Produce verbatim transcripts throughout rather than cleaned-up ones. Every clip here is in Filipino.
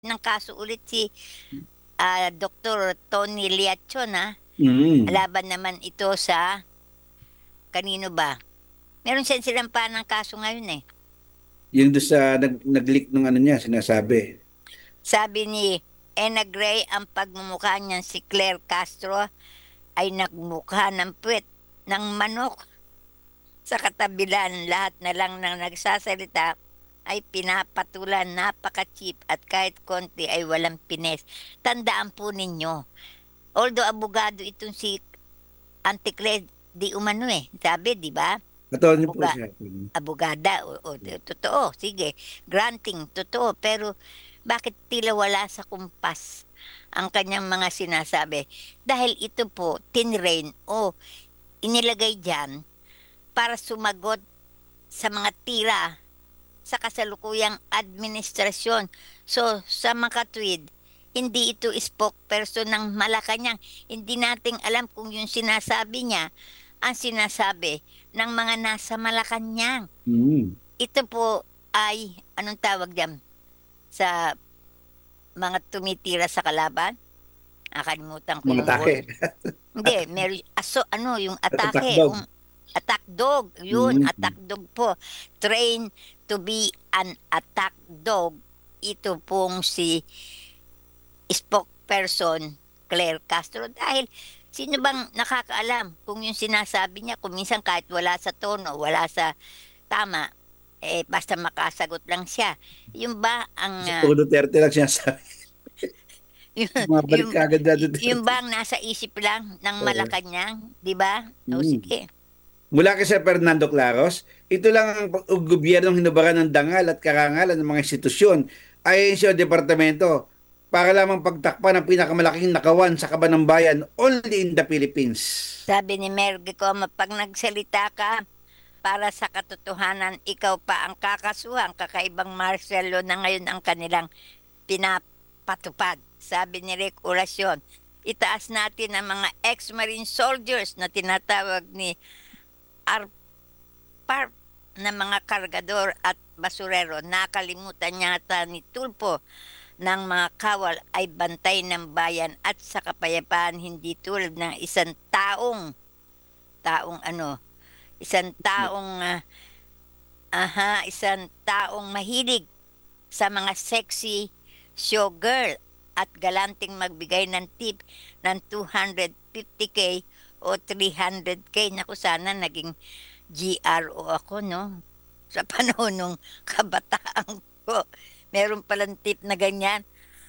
ng kaso ulit si, ah, Doktor Tony Liacchon, ah. Mm. Laban naman ito sa kanino ba? Meron siyang sinampahan ng kaso ngayon, eh. Yung doon sa nag, nag-leak ng ano niya, sinasabi. Sabi ni Ena Gray, ang pagmumukha niyang si Claire Castro ay nagmukha ng puwet ng manok. Sa katabilan, lahat na lang ng nagsasalita ay pinapatulan, napaka-cheap at kahit konti ay walang pines. Tandaan po ninyo, although abogado itong si Auntie Claire di umano, eh, sabi 'di ba? Attorney po Aboga siya. abogada, o o t- totoo, sige, granting, totoo. Pero bakit tila wala sa kumpas ang kanyang mga sinasabi? Dahil ito po tinrain o inilagay diyan para sumagot sa mga tira sa kasalukuyang administrasyon. So, sa makatwid, hindi ito spokesperson ng Malacanang. Hindi nating alam kung yung sinasabi niya ang sinasabi ng mga nasa Malacanang. Mm. Ito po ay, anong tawag diyan, sa mga tumitira sa kalaban? Nakalimutan ko Mga yung tahe. word. Hindi, meron, aso, ano, yung atake, Takdog. um, attack dog, yun, Mm. attack dog po. Train to be an attack dog. Ito pong si spokesperson Claire Castro dahil sino bang nakakaalam kung yung sinasabi niya, kung minsan kahit wala sa tono, wala sa tama, eh basta makasagot lang siya. Yung ba ang Kasi ah, puro Duterte lang sinasabi. yung, Bumabalik yung, ka agad na yung Duterte. ba ang nasa isip lang ng Oo. Malacanang, di ba? O Mm. sige. Mula kay Sir Fernando Claros, ito lang ang pag- ang gobyernong hinubaran ng dangal at karangalan ng mga institusyon ay sa departamento para lamang pagtakpan ang pinakamalaking nakawan sa kaban ng bayan only in the Philippines. Sabi ni Merge ko, pag nagsalita ka para sa katotohanan, ikaw pa ang kakasuhan. Kakaibang martial law na ngayon ang kanilang pinapatupad. Sabi ni Rick Orasyon, itaas natin ang mga ex-marine soldiers na tinatawag ni ARPARP na mga kargador at basurero. Nakalimutan yata ni Tulpo ng mga kawal ay bantay ng bayan at sa kapayapaan, hindi tulad ng isang taong, taong ano, isang taong, ah, aha, isang taong mahilig sa mga sexy showgirl at galanting magbigay ng tip ng two hundred fifty k o three hundred k. Naku, sana naging G R O ako, no? Sa panahon nung kabataan ko. Meron palang tip na ganyan,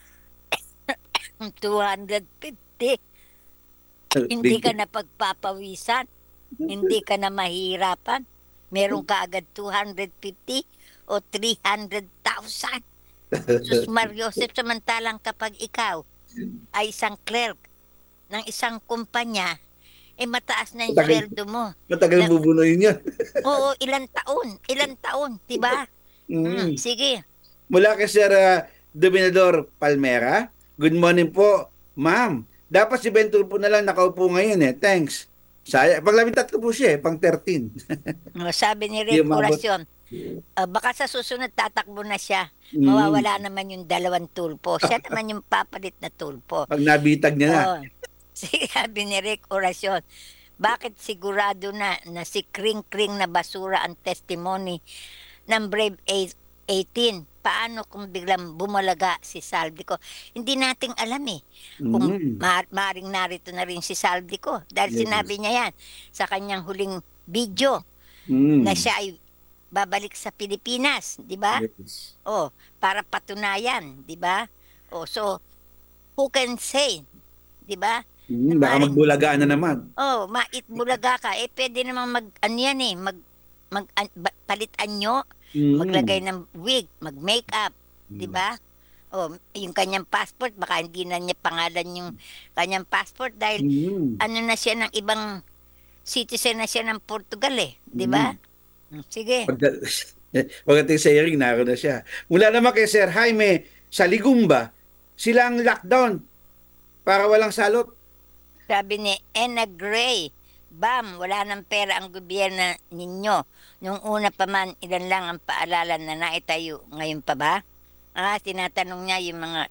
two hundred fifty. Hindi ka Big. na pagpapawisan, hindi ka na mahirapan. Meron ka agad two hundred fifty o three hundred thousand. Sus Mariosep, samantalang kapag ikaw ay isang clerk ng isang kumpanya, eh mataas na yung Matagal, sweldo mo. matagal Na, bubunuin yun. oo, ilang taon, ilang taon, di ba? Mm, Mm. sige. Mula kay Sir ah, Dominador Palmera, good morning po, ma'am. Dapat si Bentul po na lang nakaupo ngayon eh. Thanks. Saya, pag labing tatlo po siya eh, pang thirteen. No, sabi ni Di Rick umabot. Orasyon, ah, baka sa susunod tatakbo na siya. Mm. Mawawala naman yung dalawang tulpo. Siya naman yung papalit na tulpo. Pag nabitag niya na. Oh, sabi ni Rick Orasyon, bakit sigurado na na si Kring Kring na basura ang testimony ng Brave eighteen? Paano kung biglang bumalaga si Saldico? Hindi nating alam, eh, kung Mm. ma maaaring narito na rin si Saldico dahil Yes. sinabi niya yan sa kanyang huling video na Mm. siya ay babalik sa Pilipinas, 'di ba? Yes. Oh, para patunayan, 'di ba? Oh, so who can say, 'di ba? Na Mm. Baka maaaring, magbulagaan na naman. oh, mait-bulaga ka, eh, puwede namang mag-ano yan, eh, mag mag an ba palit anyo, maglagay Mm. ng wig, mag-makeup, 'di ba? Yes. Oh, yung kanyang passport baka hindi na niya pangalan yung kanyang passport dahil Mm. ano na siya ng ibang citizen na siya ng Portugal, eh, 'di ba? Mm. Hmm, sige. Pagka, pagdating sa hearing, naroon na siya. Mula naman kay Sir Jaime sa Ligumba, sila ang lockdown para walang salot. Sabi ni Ena Gray, Bam, wala ng pera ang gobyerno ninyo. Nung una pa man, ilan lang ang paalala na naitayo. Ngayon pa ba? Ah, tinatanong niya yung mga